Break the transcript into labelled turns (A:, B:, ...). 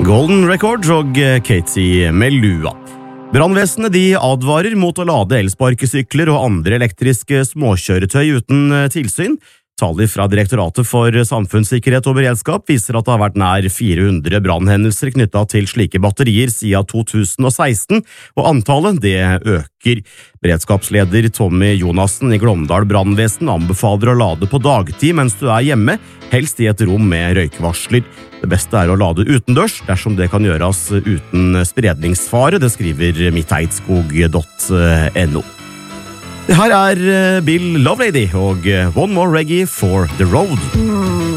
A: Golden Records og Katie Melua. Brandvesenet de advarer mot å lade elsparkesykler og andre elektriske småkjøretøy uten tilsyn. Taler fra Direktoratet for samfunnssikkerhet og beredskap viser at det har vært nær 400 brannhendelser knyttet til slike batterier siden 2016, og antallet det øker. Beredskapsleder Tommy Jonassen i Glåmdal brannvesen anbefaler å lade på dagtid mens du er hjemme, helst i et rom med røykvarsler. Det beste er å lade utendørs dersom det kan gjøres uten spredningsfare, det skriver midtheidskog.no. Det her er Bill Lovelady og One More Reggae for the Road.